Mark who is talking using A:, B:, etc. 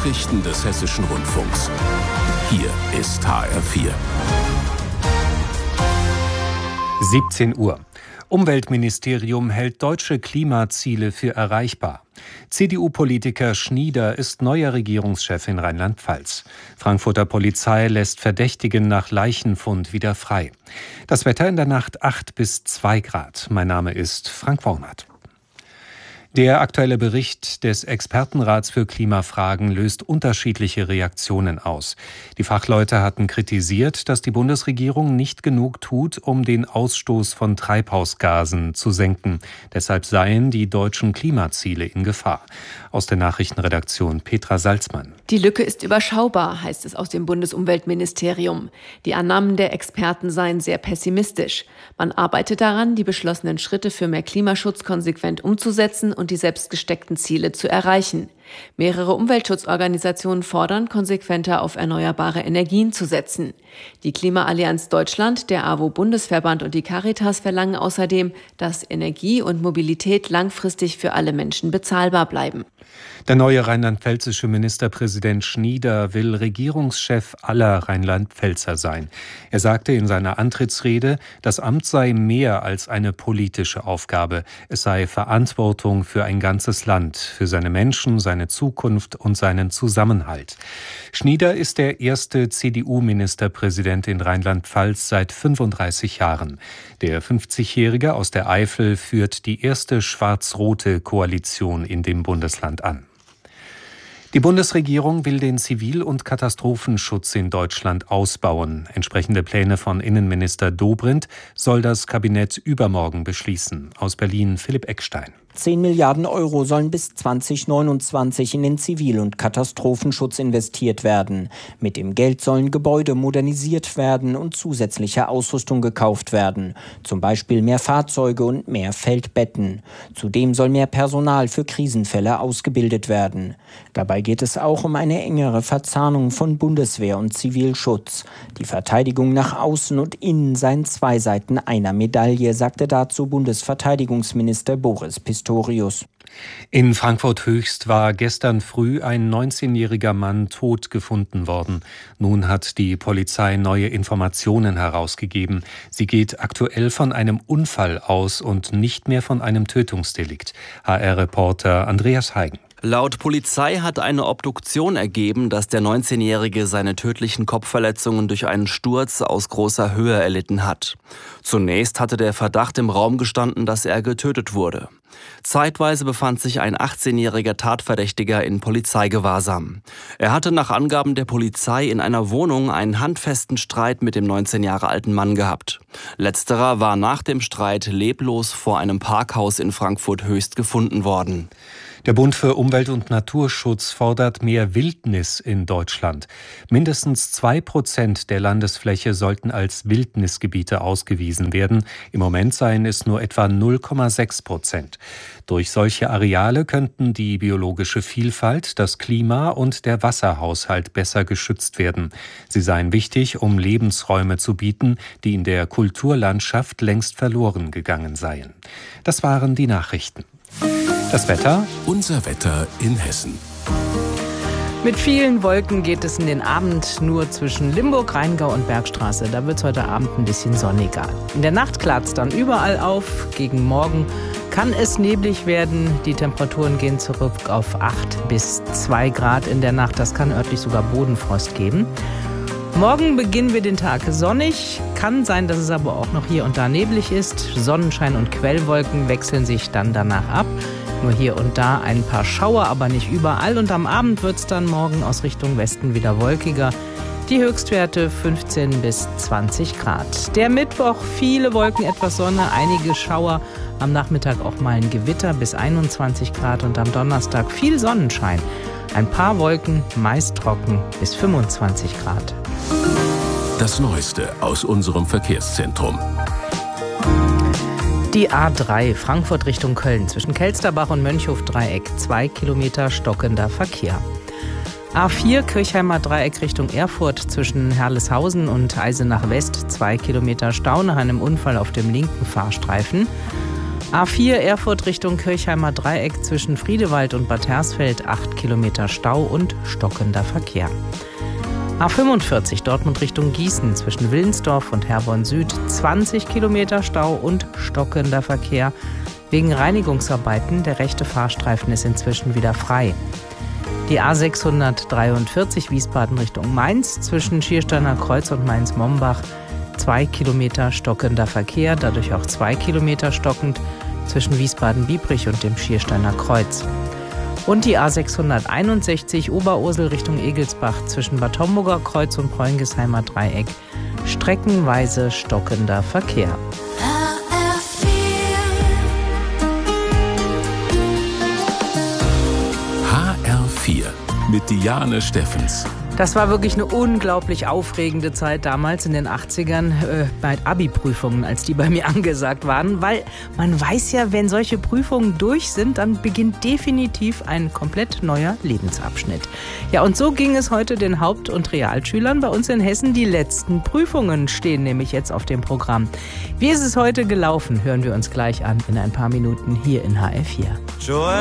A: Nachrichten des Hessischen Rundfunks. Hier ist HR4.
B: 17 Uhr. Umweltministerium hält deutsche Klimaziele für erreichbar. CDU-Politiker Schnieder ist neuer Regierungschef in Rheinland-Pfalz. Frankfurter Polizei lässt Verdächtigen nach Leichenfund wieder frei. Das Wetter in der Nacht 8 bis 2 Grad. Mein Name ist Frank Wornert. Der aktuelle Bericht des Expertenrats für Klimafragen löst unterschiedliche Reaktionen aus. Die Fachleute hatten kritisiert, dass die Bundesregierung nicht genug tut, um den Ausstoß von Treibhausgasen zu senken. Deshalb seien die deutschen Klimaziele in Gefahr. Aus der Nachrichtenredaktion Petra Salzmann.
C: Die Lücke ist überschaubar, heißt es aus dem Bundesumweltministerium. Die Annahmen der Experten seien sehr pessimistisch. Man arbeitet daran, die beschlossenen Schritte für mehr Klimaschutz konsequent umzusetzen und die selbst gesteckten Ziele zu erreichen. Mehrere Umweltschutzorganisationen fordern, konsequenter auf erneuerbare Energien zu setzen. Die Klimaallianz Deutschland, der AWO-Bundesverband und die Caritas verlangen außerdem, dass Energie und Mobilität langfristig für alle Menschen bezahlbar bleiben.
B: Der neue rheinland-pfälzische Ministerpräsident Schnieder will Regierungschef aller Rheinland-Pfälzer sein. Er sagte in seiner Antrittsrede, das Amt sei mehr als eine politische Aufgabe. Es sei Verantwortung für ein ganzes Land, für seine Menschen, seine Zukunft und seinen Zusammenhalt. Schnieder ist der erste CDU-Ministerpräsident in Rheinland-Pfalz seit 35 Jahren. Der 50-Jährige aus der Eifel führt die erste schwarz-rote Koalition in dem Bundesland an. Die Bundesregierung will den Zivil- und Katastrophenschutz in Deutschland ausbauen. Entsprechende Pläne von Innenminister Dobrindt soll das Kabinett übermorgen beschließen. Aus Berlin Philipp Eckstein.
D: 10 Milliarden Euro sollen bis 2029 in den Zivil- und Katastrophenschutz investiert werden. Mit dem Geld sollen Gebäude modernisiert werden und zusätzliche Ausrüstung gekauft werden. Zum Beispiel mehr Fahrzeuge und mehr Feldbetten. Zudem soll mehr Personal für Krisenfälle ausgebildet werden. Dabei geht es auch um eine engere Verzahnung von Bundeswehr und Zivilschutz. Die Verteidigung nach außen und innen seien zwei Seiten einer Medaille, sagte dazu Bundesverteidigungsminister Boris Pistorius.
B: In Frankfurt-Höchst war gestern früh ein 19-jähriger Mann tot gefunden worden. Nun hat die Polizei neue Informationen herausgegeben. Sie geht aktuell von einem Unfall aus und nicht mehr von einem Tötungsdelikt. HR-Reporter Andreas Heigen.
E: Laut Polizei hat eine Obduktion ergeben, dass der 19-Jährige seine tödlichen Kopfverletzungen durch einen Sturz aus großer Höhe erlitten hat. Zunächst hatte der Verdacht im Raum gestanden, dass er getötet wurde. Zeitweise befand sich ein 18-jähriger Tatverdächtiger in Polizeigewahrsam. Er hatte nach Angaben der Polizei in einer Wohnung einen handfesten Streit mit dem 19 Jahre alten Mann gehabt. Letzterer war nach dem Streit leblos vor einem Parkhaus in Frankfurt-Höchst gefunden worden.
B: Der Bund für Umwelt- und Naturschutz fordert mehr Wildnis in Deutschland. Mindestens 2% der Landesfläche sollten als Wildnisgebiete ausgewiesen werden. Im Moment seien es nur etwa 0,6%. Durch solche Areale könnten die biologische Vielfalt, das Klima und der Wasserhaushalt besser geschützt werden. Sie seien wichtig, um Lebensräume zu bieten, die in der Kulturlandschaft längst verloren gegangen seien. Das waren die Nachrichten. Das Wetter?
A: Unser Wetter in Hessen.
F: Mit vielen Wolken geht es in den Abend nur zwischen Limburg, Rheingau und Bergstraße. Da wird es heute Abend ein bisschen sonniger. In der Nacht klart es dann überall auf. Gegen Morgen kann es neblig werden. Die Temperaturen gehen zurück auf 8 bis 2 Grad in der Nacht. Das kann örtlich sogar Bodenfrost geben. Morgen beginnen wir den Tag sonnig. Kann sein, dass es aber auch noch hier und da neblig ist. Sonnenschein und Quellwolken wechseln sich dann danach ab. Nur hier und da ein paar Schauer, aber nicht überall. Und am Abend wird es dann morgen aus Richtung Westen wieder wolkiger. Die Höchstwerte 15 bis 20 Grad. Der Mittwoch viele Wolken, etwas Sonne, einige Schauer. Am Nachmittag auch mal ein Gewitter bis 21 Grad. Und am Donnerstag viel Sonnenschein. Ein paar Wolken, meist trocken bis 25 Grad.
A: Das Neueste aus unserem Verkehrszentrum.
F: Die A3 Frankfurt Richtung Köln zwischen Kelsterbach und Mönchhof-Dreieck 2 Kilometer stockender Verkehr. A4 Kirchheimer Dreieck Richtung Erfurt zwischen Herleshausen und Eisenach West 2 Kilometer Stau nach einem Unfall auf dem linken Fahrstreifen. A4 Erfurt Richtung Kirchheimer Dreieck zwischen Friedewald und Bad Hersfeld 8 Kilometer Stau und stockender Verkehr. A45 Dortmund Richtung Gießen zwischen Willensdorf und Herborn Süd 20 Kilometer Stau und stockender Verkehr. Wegen Reinigungsarbeiten, der rechte Fahrstreifen ist inzwischen wieder frei. Die A643 Wiesbaden Richtung Mainz zwischen Schiersteiner Kreuz und Mainz-Mombach 2 Kilometer stockender Verkehr, dadurch auch 2 Kilometer stockend zwischen Wiesbaden-Biebrich und dem Schiersteiner Kreuz. Und die A661 Oberursel Richtung Egelsbach zwischen Bad Homburger Kreuz und Preungesheimer Dreieck streckenweise stockender Verkehr.
A: HR4 mit Diane Steffens.
F: Das war wirklich eine unglaublich aufregende Zeit damals in den 80ern bei Abi-Prüfungen, als die bei mir angesagt waren, weil man weiß ja, wenn solche Prüfungen durch sind, dann beginnt definitiv ein komplett neuer Lebensabschnitt. Ja, und so ging es heute den Haupt- und Realschülern bei uns in Hessen. Die letzten Prüfungen stehen nämlich jetzt auf dem Programm. Wie ist es heute gelaufen, hören wir uns gleich an in ein paar Minuten hier in HR4.